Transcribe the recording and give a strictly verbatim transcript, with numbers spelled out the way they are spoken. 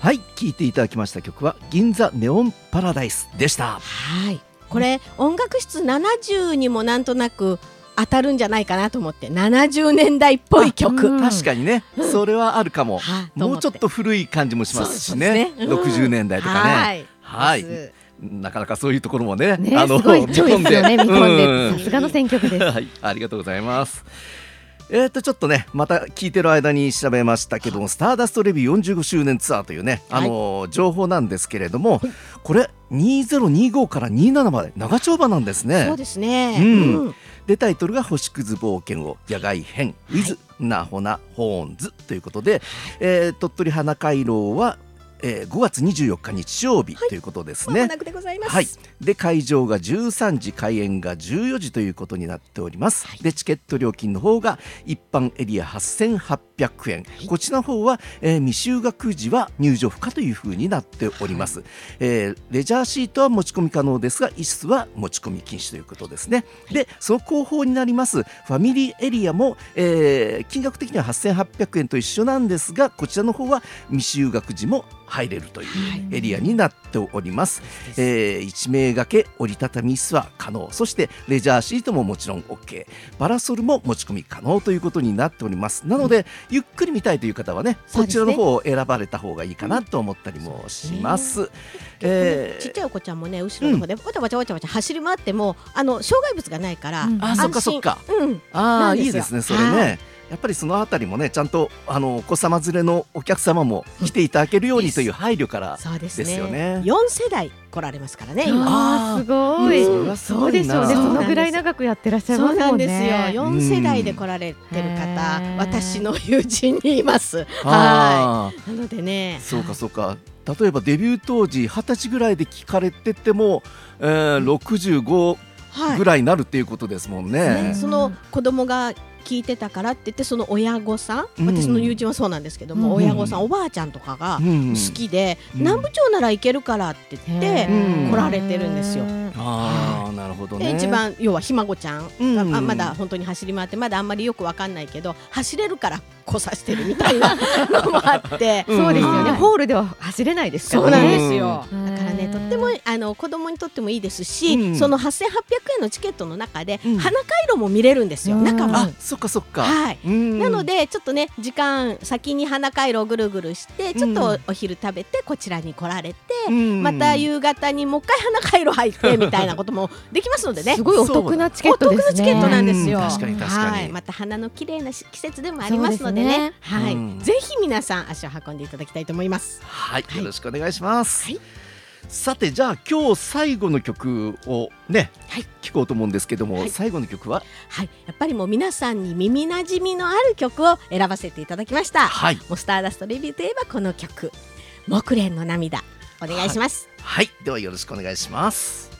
はい、聴いていただきました曲は銀座ネオンパラダイスでした。 はい、これ音楽室ななじゅうにもなんとなく当たるんじゃないかなと思って、ななじゅうねんだいっぽい曲、 うん、確かにね、うん、それはあるかも、 はもうちょっと古い感じもしますし ね, ね、 うん、ろくじゅうねんだいとかね、 はい、 はい、なかなかそういうところも ね, ねあのすごいチョイスよね、見込んで、 うん、 さすがの選曲です、 はい、ありがとうございます。えー、とちょっとねまた聞いてる間に調べましたけども、スターダストレビューよんじゅうごしゅうねんツアーというね、あのーはい、情報なんですけれども、これにせんにじゅうごからにじゅうななまで長丁場なんですね。 そうですね、 うんうん、でタイトルが星屑冒険を野外編 with ナホナホーンズということで、えー、鳥取花回廊はえー、ごがつにじゅうよっか日曜日ということですね。 はい、間もなくでございます。 はい、で会場がじゅうさんじ、開演がじゅうよじということになっております、はい、でチケット料金の方が一般エリアはっせんはっぴゃくえん、はい、こちらの方は、えー、未就学時は入場不可というふうになっております、はい、えー、レジャーシートは持ち込み可能ですが椅子は持ち込み禁止ということですね、はい、でその後方になりますファミリーエリアも、えー、金額的にははっせんはっぴゃくえんと一緒なんですが、こちらの方は未就学時も入れるというエリアになっております、はい、えー、いちめい掛け折りたたみ椅子は可能、そしてレジャーシートももちろん OK、 パラソルも持ち込み可能ということになっております。なので、うん、ゆっくり見たいという方はね、こちらの方を選ばれた方がいいかなと思ったりもします、うん、 えー、ちっちゃいお子ちゃんもね後ろの方でわちゃわちゃわちゃわちゃ走り回っても、あの障害物がないから、うん、 あ、そっかそっか、うん、あ、いいですねそれね、はい、やっぱりそのあたりもねちゃんとあのお子様連れのお客様も来ていただけるようにという配慮からですよね。 よんせだい来られますからね今。 あー、すごい、うん、そうでしょうね、そのぐらい長くやってらっしゃいますもんね。 そうなんですよ、よんせだいで来られてる方、私の友人にいます。はい、なのでね、 そうかそうか、例えばデビュー当時はたちぐらいで聞かれてても、えー、ろくじゅうごぐらいになるっていうことですもんね、 はい、ね、その子供が聞いてたからって言って、その親御さん、うん、私の友人はそうなんですけども、うん、親御さん、おばあちゃんとかが好きで、うん、南部町なら行けるからって言って来られてるんですよ。 あー、なるほどね。 一番要はひ孫ちゃんが、うん、まだ本当に走り回ってまだあんまりよく分かんないけど走れるから来させてるみたいなのもあってそうですよね、ホールでは走れないですからね。 そうなんですよ、だからねとってもあの子供にとってもいいですし、うん、そのはっせんはっぴゃくえんのチケットの中で、うん、花回路も見れるんですよ、中も。 あ、そっかそっか、 はい、なのでちょっとね時間先に花回路をぐるぐるしてちょっとお昼食べてこちらに来られて、うん、また夕方にもう一回花回路入ってみたいなこともできますのでね、 すごいお得なチケットですね。 お得なチケットなんですよ。 確かに確かに、 はい、また花の綺麗な季節でもありますのでね、はい、うん、ぜひ皆さん足を運んでいただきたいと思います。 はい、よろしくお願いします、はい。さてじゃあ今日最後の曲をね、はい、聞こうと思うんですけども、はい、最後の曲は、 はい、やっぱりもう皆さんに耳なじみのある曲を選ばせていただきました、はい、もうスターダストレビューといえばこの曲、木蓮の涙、お願いします。 はい、はい、ではよろしくお願いします。